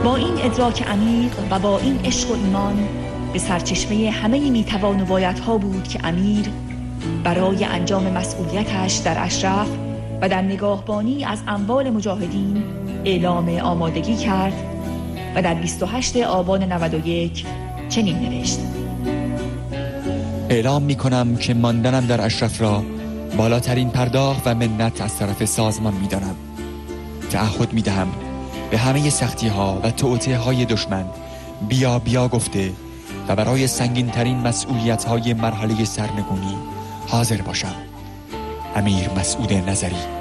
با این ادراک عمیق و با این عشق و ایمان به سرچشمه همه میتوان و بایدها بود که امیر برای انجام مسئولیتش در اشرف و در نگاهبانی از اموال مجاهدین اعلام آمادگی کرد و در 28 آبان 91 چنین نوشت: اعلام می کنم که ماندنم در اشرف را بالاترین پرداخت و منت از طرف سازمان می دانم. تعهد می دهم به همه سختی ها و توطئه های دشمن بیا گفته و برای سنگین ترین مسئولیت های مرحله سرنگونی حاضر باشم. امیر مسعود نظری.